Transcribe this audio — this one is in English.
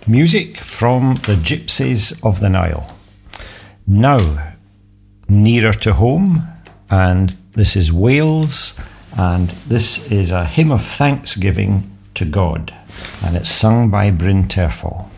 Music from the Gypsies of the Nile. Now, nearer to home, and this is Wales, and this is a hymn of thanksgiving to God, and it's sung by Bryn Terfel.